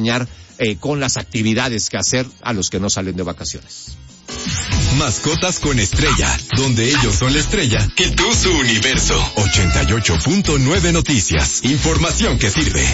acompañar con las actividades que hacer a los que no salen de vacaciones. Mascotas con Estrella, donde ellos son la estrella y tú su universo. 88.9 Noticias, información que sirve.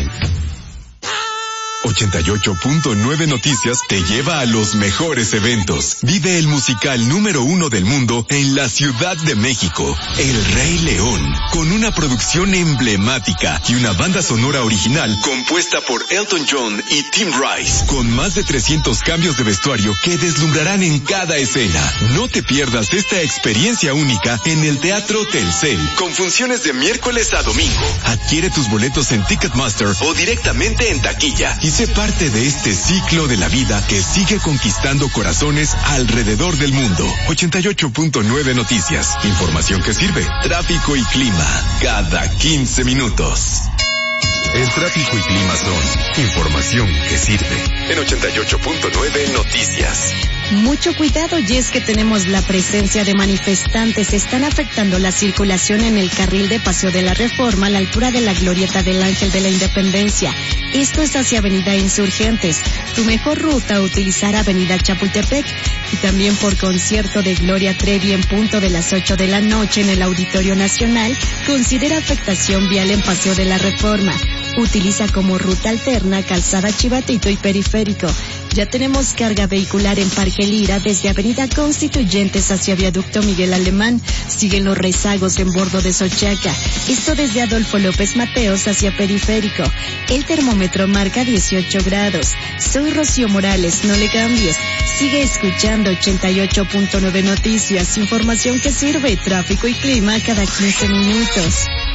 88.9 Noticias te lleva a los mejores eventos. Vive el musical número 1 del mundo en la Ciudad de México, El Rey León, con una producción emblemática y una banda sonora original compuesta por Elton John y Tim Rice, con más de 300 cambios de vestuario que deslumbrarán en cada escena. No te pierdas esta experiencia única en el Teatro Telcel, con funciones de miércoles a domingo. Adquiere tus boletos en Ticketmaster o directamente en taquilla y sé parte de este ciclo de la vida que sigue conquistando corazones alrededor del mundo. 88.9 Noticias, información que sirve. Tráfico y clima, cada 15 minutos. El tráfico y clima son información que sirve. En 88.9 Noticias. Mucho cuidado, y es que tenemos la presencia de manifestantes. Están afectando la circulación en el carril de Paseo de la Reforma a la altura de la glorieta del Ángel de la Independencia. Esto es hacia Avenida Insurgentes. Tu mejor ruta a utilizar Avenida Chapultepec, y también por concierto de Gloria Trevi en punto de las 8 de la noche en el Auditorio Nacional. Considera afectación vial en Paseo de la Reforma. Utiliza como ruta alterna Calzada Chivatito y Periférico. Ya tenemos carga vehicular en Parque Lira desde Avenida Constituyentes hacia Viaducto Miguel Alemán. Siguen los rezagos en Bordo de Xochiaca. Esto desde Adolfo López Mateos hacia Periférico. El termómetro marca 18 grados. Soy Rocío Morales, no le cambies. Sigue escuchando 88.9 Noticias, información que sirve, tráfico y clima cada 15 minutos.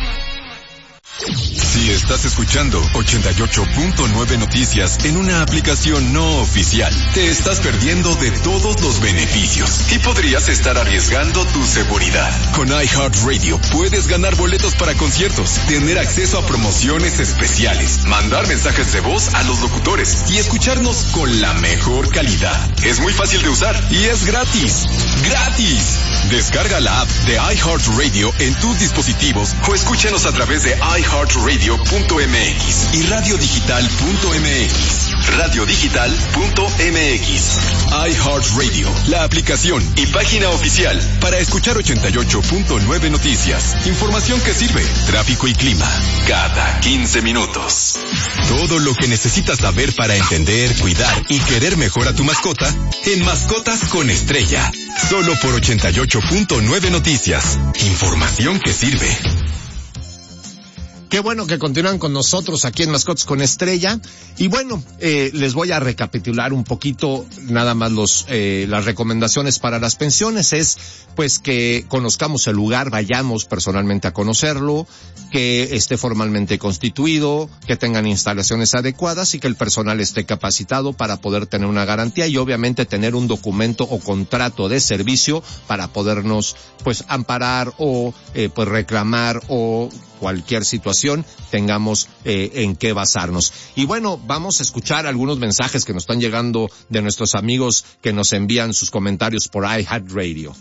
Si estás escuchando 88.9 Noticias en una aplicación no oficial, te estás perdiendo de todos los beneficios y podrías estar arriesgando tu seguridad. Con iHeartRadio puedes ganar boletos para conciertos, tener acceso a promociones especiales, mandar mensajes de voz a los locutores y escucharnos con la mejor calidad. Es muy fácil de usar y es gratis. ¡Gratis! Descarga la app de iHeartRadio en tus dispositivos o escúchanos a través de iHeartRadio.mx y radiodigital.mx. Radiodigital.mx. iHeartRadio, la aplicación y página oficial para escuchar 88.9 Noticias. Información que sirve, tráfico y clima, cada 15 minutos. Todo lo que necesitas saber para entender, cuidar y querer mejor a tu mascota en Mascotas con Estrella. Solo por 88.9 Noticias. Información que sirve. Qué bueno que continúan con nosotros aquí en Mascotas con Estrella. Y bueno, les voy a recapitular un poquito nada más las recomendaciones para las pensiones. Es pues que conozcamos el lugar, vayamos personalmente a conocerlo, que esté formalmente constituido, que tengan instalaciones adecuadas y que el personal esté capacitado para poder tener una garantía y obviamente tener un documento o contrato de servicio para podernos pues amparar o pues reclamar o cualquier situación tengamos en qué basarnos. Y bueno, vamos a escuchar algunos mensajes que nos están llegando de nuestros amigos que nos envían sus comentarios por iHeartRadio.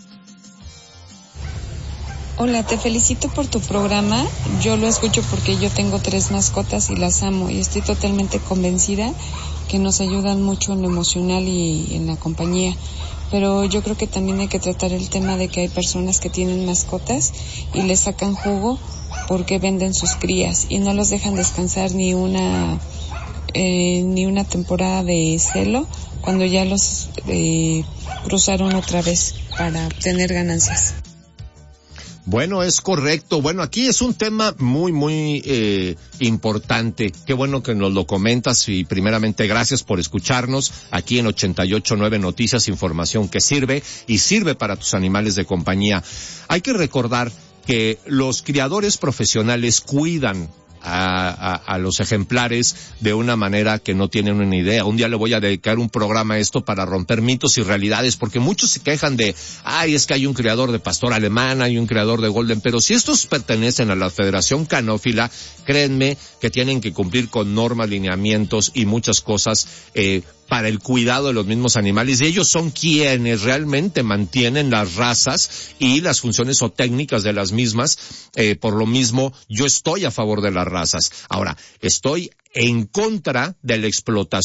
Hola, te felicito por tu programa. Yo lo escucho porque yo tengo 3 mascotas y las amo y estoy totalmente convencida que nos ayudan mucho en lo emocional y en la compañía. Pero yo creo que también hay que tratar el tema de que hay personas que tienen mascotas y les sacan jugo porque venden sus crías y no los dejan descansar ni una temporada de celo cuando ya los cruzaron otra vez para obtener ganancias. Bueno, es correcto. Bueno, aquí es un tema muy importante. Qué bueno que nos lo comentas y primeramente gracias por escucharnos aquí en 88.9 Noticias, información que sirve y sirve para tus animales de compañía. Hay que recordar que los criadores profesionales cuidan a los ejemplares de una manera que no tienen una idea. Un día le voy a dedicar un programa a esto para romper mitos y realidades, porque muchos se quejan de, es que hay un criador de pastor alemán, hay un criador de golden, pero si estos pertenecen a la Federación Canófila, créanme que tienen que cumplir con normas, lineamientos y muchas cosas, para el cuidado de los mismos animales, y ellos son quienes realmente mantienen las razas y las funciones o técnicas de las mismas. Por lo mismo, yo estoy a favor de las razas. Ahora, estoy en contra de la explotación